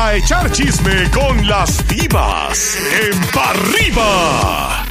a echar chisme con las divas en Pa' Arriba.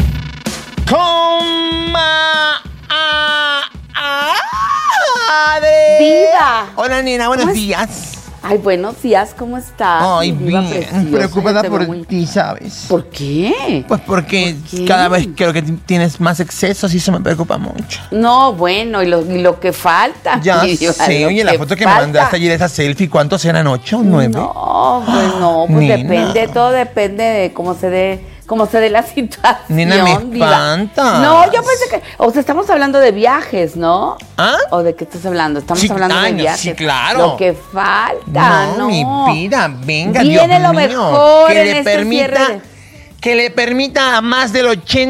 Diva. Hola, nena, buenos días. Ay, buenos días, ¿cómo estás? Ay, Diva bien, preciosa, preocupada te veo por muy- ti, ¿sabes? ¿Por qué? Pues porque ¿Por qué? cada vez creo que tienes más excesos y eso me preocupa mucho. No, bueno, y lo que falta. Ya Diva, sé, lo oye, la foto que me falta. mandaste ayer, esa selfie, ¿cuántos eran? ¿8 o 9? No, pues no, pues Nena. depende, todo depende de cómo se dé la situación. Nena, me Diva. espantas. No, yo pensé que, o sea, estamos hablando de viajes, ¿no? ¿Ah? ¿O de qué estás hablando? Estamos Sí, hablando de ay, no, viajes. sí, claro. Lo que falta, No, no. mi vida, venga, Viene Dios lo mío, mejor que en le este permita, cierre de- que le permita a más del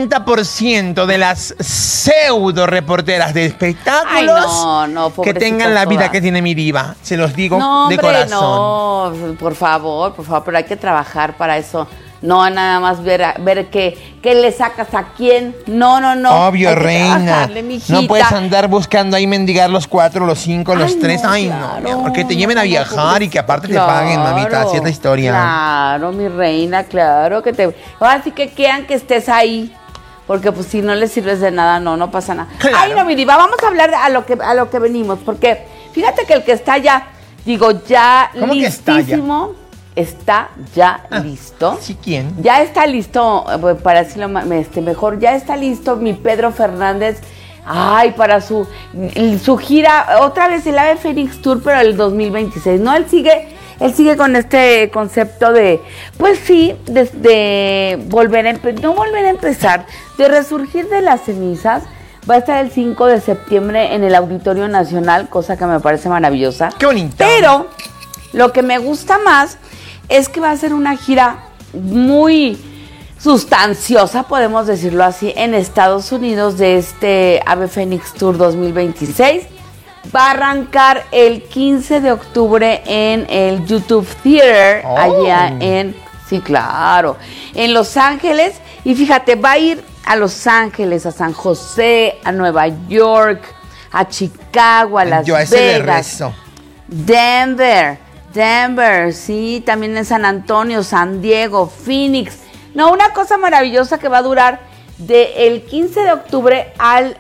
80% de las pseudo reporteras de espectáculos Ay, no, que pobrecitas tengan la vida todas. que tiene mi diva. Se los digo No, de hombre, corazón. no, por favor, pero hay que trabajar para eso. No nada más ver qué le sacas a quién. No. Obvio, Hay que reina. trabajarle, mijita. No puedes andar buscando ahí mendigar los 4, los 5, los Ay, 3. no, Ay, claro, no, mi amor, que te lleven a no, viajar y que aparte te paguen, mamita. claro, Así es la historia. Claro, mi reina, claro que te. Ahora sí que quieran que estés ahí. Porque pues si no les sirves de nada, no pasa nada. Claro. Ay, no, mi diva, vamos a hablar a lo que venimos. Porque fíjate que el que está ya, ya ¿Cómo que está ya? listísimo, está ya listo. ¿Sí quién? Ya está listo, para decirlo mejor, ya está listo mi Pedro Fernández. Ay, para su gira, otra vez el Ave Fénix Tour, pero el 2026. No, él sigue con este concepto de, pues sí, de volver a empezar, de resurgir de las cenizas. Va a estar el 5 de septiembre en el Auditorio Nacional, cosa que me parece maravillosa. ¡Qué bonita! Pero lo que me gusta más es que va a ser una gira muy sustanciosa, podemos decirlo así, en Estados Unidos de este Ave Fénix Tour 2026. Va a arrancar el 15 de octubre en el YouTube Theater, allá sí, claro, en Los Ángeles. Y fíjate, va a ir a Los Ángeles, a San José, a Nueva York, a Chicago, a Las Yo a ese le Vegas, rezo. Denver, sí, también en San Antonio, San Diego, Phoenix. No, una cosa maravillosa que va a durar del 15 de octubre al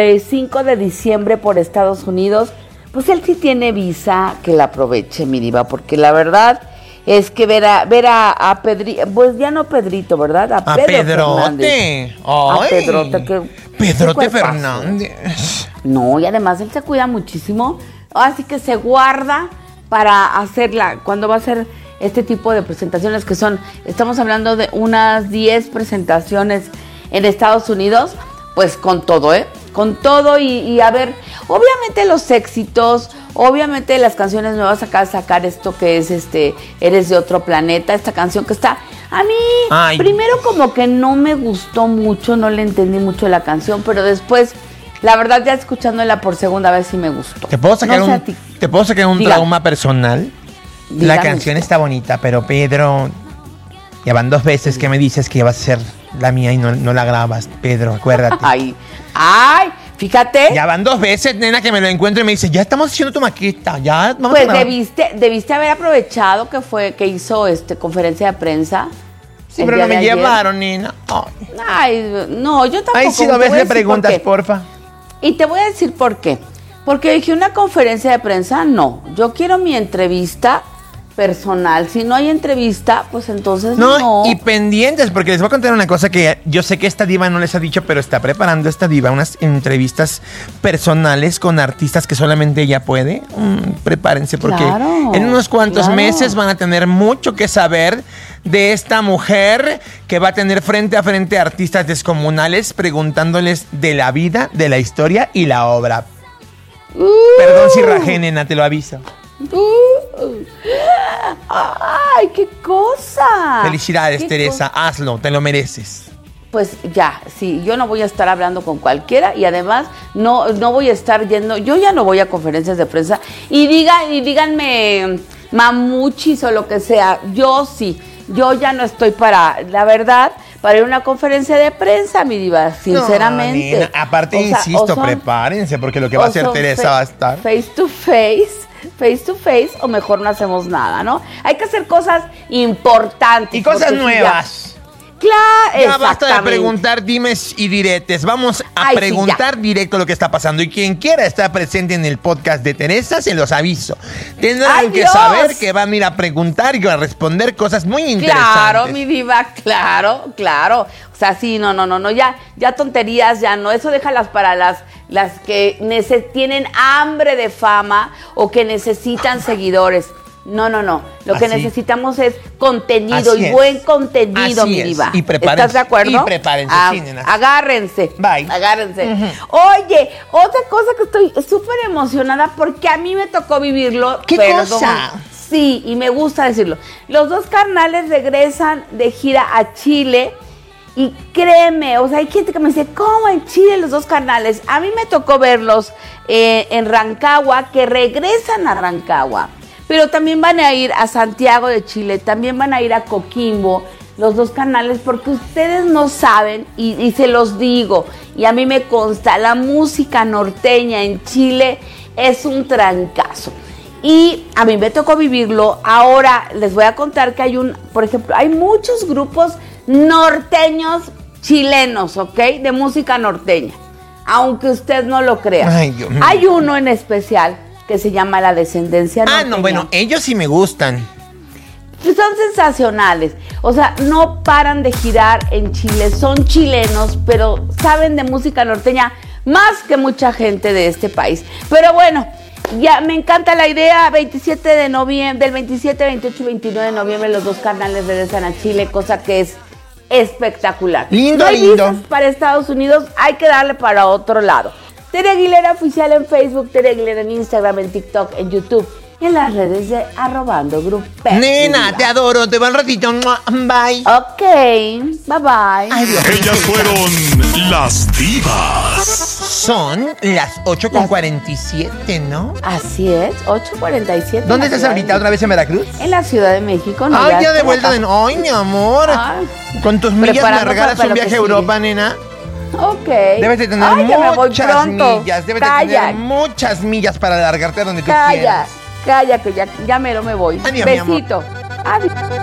5 de diciembre por Estados Unidos. Pues él sí tiene visa, que la aproveche, mi diva, porque la verdad es que ver a Pedrito, pues ya no Pedrito, ¿verdad? A Pedro Pedrote. Fernández. Ay. A Pedrote, Pedrote cuerpazo. Fernández. No, y además él se cuida muchísimo, así que se guarda para hacerla, cuando va a hacer este tipo de presentaciones que estamos hablando de unas 10 presentaciones en Estados Unidos, pues con todo, con todo y a ver, obviamente los éxitos, obviamente las canciones nuevas, acá sacar esto que es Eres de Otro Planeta, esta canción que está, a mí, primero como que no me gustó mucho, no le entendí mucho la canción, pero después, la verdad, ya escuchándola por segunda vez sí me gustó. ¿Te puedo sacar No sé a un ti. Diga. trauma personal? Dígame. La canción está bonita, pero Pedro, ya van 2 veces que me dices que vas a ser la mía y no la grabas, Pedro, acuérdate. Ay, fíjate. Ya van 2 veces, nena, que me lo encuentro y me dice, ya estamos haciendo tu maqueta, ya vamos Pues a grabar. debiste haber aprovechado que hizo conferencia de prensa. Sí, el pero día no me de ayer. llevaron, nena. Ay, no, yo tampoco. Ay, si lo te ves, voy a le decir preguntas, por qué. porfa. Y te voy a decir por qué. Porque dije, una conferencia de prensa, no. Yo quiero mi entrevista personal. Si no hay entrevista, pues entonces no. Y pendientes, porque les voy a contar una cosa que yo sé que esta diva no les ha dicho, pero está preparando esta diva unas entrevistas personales con artistas que solamente ella puede. Prepárense, porque Claro, en unos cuantos claro. meses van a tener mucho que saber de esta mujer que va a tener frente a frente a artistas descomunales preguntándoles de la vida, de la historia y la obra. Perdón si rajé, nena, te lo aviso. ¡Ay, qué cosa! Felicidades, ¿Qué Teresa, hazlo, te lo mereces. Pues ya, sí, yo no voy a estar hablando con cualquiera y además no voy a estar yendo, yo ya no voy a conferencias de prensa y díganme mamuchis o lo que sea, yo sí, yo ya no estoy la verdad, para ir a una conferencia de prensa, mi diva, sinceramente. No, nena, aparte, O sea, insisto, o son- prepárense porque lo que va a hacer son Teresa va a estar. face to face, face to face o mejor no hacemos nada, ¿no? Hay que hacer cosas importantes. Y cosas porque nuevas. Claro, Ya basta de exactamente. preguntar dimes y diretes. Vamos a Ay, sí, preguntar directo lo que está pasando. Y quien quiera estar presente en el podcast de Teresa, se los aviso. Tendrán ¡Ay, que Dios! saber que van a ir a preguntar y a responder cosas muy interesantes. Claro, mi diva, claro. O sea, sí, no, ya tonterías, ya no. Eso déjalas para las que tienen hambre de fama o que necesitan seguidores. No. Lo que Así. necesitamos es contenido Así y es. buen contenido, Así mi es. diva. Y prepárense. ¿Estás de acuerdo? Y prepárense, sí, nena. Agárrense. Bye. Agárrense. Oye, otra cosa que estoy súper emocionada porque a mí me tocó vivirlo. ¿Qué cosa? Sí, y me gusta decirlo. Los dos carnales regresan de gira a Chile. Y créeme, o sea, hay gente que me dice, ¿cómo en Chile los dos carnales? A mí me tocó verlos en Rancagua, que regresan a Rancagua. Pero también van a ir a Santiago de Chile, también van a ir a Coquimbo, los dos carnales, porque ustedes no saben, y se los digo, y a mí me consta, la música norteña en Chile es un trancazo. Y a mí me tocó vivirlo. Ahora les voy a contar que por ejemplo, hay muchos grupos norteños chilenos, ¿ok? De música norteña, aunque usted no lo crea. Ay, Dios mío. Hay uno en especial que se llama La Descendencia Norteña. No, bueno, ellos sí me gustan. Son sensacionales, o sea, no paran de girar en Chile, son chilenos, pero saben de música norteña más que mucha gente de este país. Pero bueno, ya me encanta la idea. 27 de noviembre, del 27, 28 y 29 de noviembre los dos carnales regresan a Chile, cosa que es espectacular. Lindo, no hay lindo. visas para Estados Unidos, hay que darle para otro lado. Tere Aguilera Oficial en Facebook, Tere Aguilera en Instagram, en TikTok, en YouTube y en las redes de @Grupo. Nena, te adoro, te va un ratito. Bye. Ok, bye bye. Ay, Dios. Ellas fueron las divas. Son las 8:47, ¿no? Así es, 8:47. ¿Dónde en la estás Ciudad ahorita? de ¿Otra vez en Veracruz? México. En la Ciudad de México. No, Ay, ya de estoy vuelta acá. de... Ay, mi amor. Ay. Con tus millas me Preparando regalas para un lo que viaje a sigue. Europa, nena. Ok. Debes de tener Ay, ya me voy muchas pronto. millas. Debes de Calla, tener muchas millas para alargarte a donde tú calla, quieras. calla, que ya mero me voy. Adiós, mi amor. Besito. Adiós.